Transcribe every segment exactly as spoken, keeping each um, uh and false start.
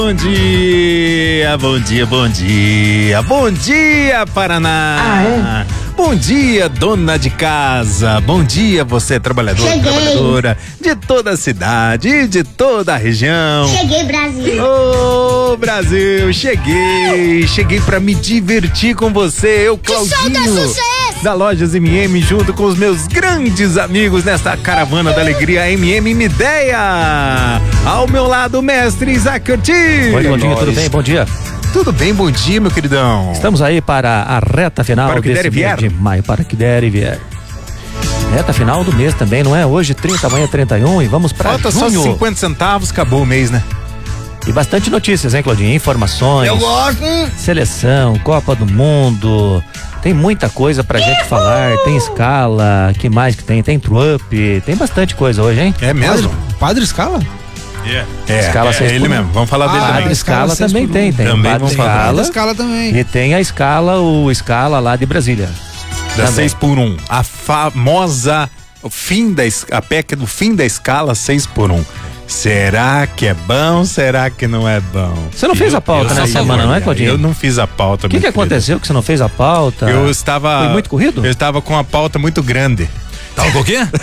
Bom dia, bom dia, bom dia, bom dia, Paraná. Ah, é? Bom dia, dona de casa. Bom dia, você, trabalhador, Cheguei. trabalhadora de toda a cidade e de toda a região. Cheguei, Brasil. Ô, Brasil, cheguei. Cheguei pra me divertir com você, eu, Claudinho, da Lojas M M, junto com os meus grandes amigos nesta caravana da alegria M M Mideia. Ao meu lado, o mestre Isaac Ortiz. Oi, Claudinho, tudo bem? Bom dia. Tudo bem, bom dia, meu queridão. Estamos aí para a reta final Para o que desse der e vier. mês de maio, para que der e vier. Reta final do mês também, não é? Hoje trinta, amanhã trinta e um e vamos para Falta junho. só cinquenta centavos, acabou o mês, né? E bastante notícias, hein, Claudinho? Informações. Eu gosto. Seleção, Copa do Mundo. Tem muita coisa pra gente falar. Tem escala, que mais que tem? Tem trup, tem bastante coisa hoje, hein? É mesmo? Padre, Padre Escala? É, é, Escala é seis ele por um. mesmo, vamos falar dele Ah, também. Padre escala Escala seis também por um. tem, tem. Também Padre vamos falar. Escala. Padre Escala também. E tem a escala, o escala lá de Brasília. Da Também. seis por um. A famosa, o fim da, es- a P E C do fim da escala seis por um. Será que é bom? Será que não é bom? Você não fez a pauta Eu nessa sou a semana, favor, não é, cara. Claudinho? Eu não fiz a pauta. O que, que aconteceu que você não fez a pauta? Eu estava. Foi muito corrido? Eu estava com a pauta muito grande. Tava com o quê?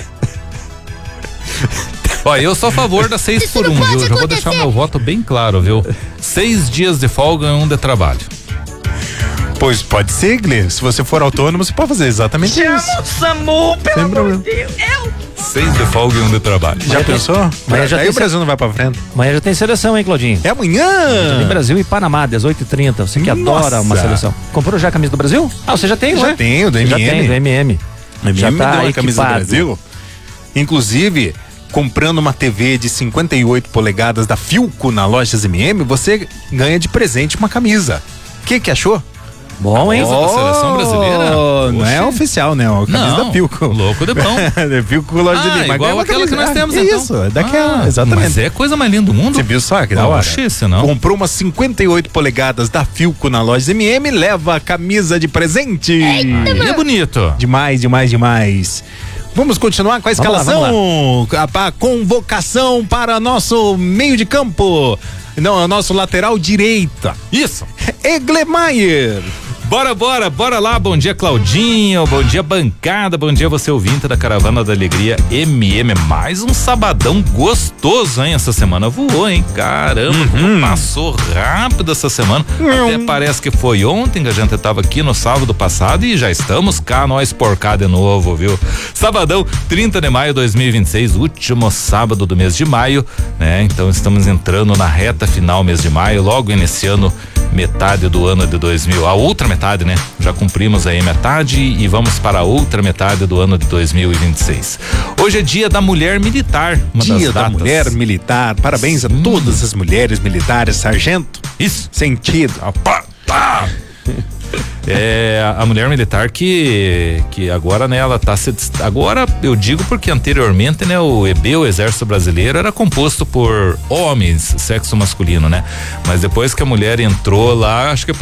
Ó, eu sou a favor da seis por um, viu? Já vou deixar meu voto bem claro, viu? Seis dias de folga e um de trabalho. Pois pode ser, Gle. Se você for autônomo, você pode fazer exatamente isso. SAMU, pelo Sem problema. Seis de folga e um de trabalho. Já pensou? Amanhã já Aí tem o Brasil não vai pra frente. Amanhã já tem seleção, hein, Claudinho? É amanhã! Tem Brasil e Panamá, dezoito e trinta. Você que Nossa. adora uma seleção. Comprou já a camisa do Brasil? Ah, você já tem, Já né? tenho, do Já M M. tem, do M M. A Já minha tá me deu a camisa do equipado. Brasil. Inclusive, comprando uma T V de cinquenta e oito polegadas da Philco na Lojas M M, você ganha de presente uma camisa. O que que achou? Bom, hein? Camisa da seleção brasileira? Não é Oxe. oficial, né? É a camisa Não, da Philco. louco de bom. Da Philco Lojas Ah, M M. igual Mas aquela que nós temos, é então. Isso, é daquela, Ah, exatamente. Mas é a coisa mais linda do mundo. Você viu só que da hora? Oxe, se não. Comprou umas cinquenta e oito polegadas da Philco na Lojas M M, leva a camisa de presente. Aí é bonito. Demais, demais, demais. Vamos continuar com a Vamos lá, escalação, a, a convocação para nosso meio de campo. Não, é o nosso lateral direita. Isso. Eglemeyer. Bora, bora, bora lá. Bom dia, Claudinho. Bom dia, bancada. Bom dia, você ouvinte da Caravana da Alegria M M. Mais um sabadão gostoso, hein? Essa semana voou, hein? Caramba, como passou rápido essa semana. Até parece que foi ontem que a gente tava aqui no sábado passado e já estamos cá, nós por cá de novo, viu? Sabadão, trinta de maio de dois mil e vinte e seis, último sábado do mês de maio, né? Então estamos entrando na reta final mês de maio, logo iniciando metade do ano de dois mil, a outra metade, né? Já cumprimos aí metade e vamos para a outra metade do ano de dois mil e vinte e seis. Hoje é dia da mulher militar, uma Dia das da datas. mulher militar. Parabéns a todas as mulheres militares, sargento. Isso. Sentido. Ah, pá, pá. É a mulher militar que que agora, né, ela tá se dest- agora eu digo porque anteriormente, né, o E B, o Exército Brasileiro, era composto por homens, sexo masculino, né? Mas depois que a mulher entrou lá, acho que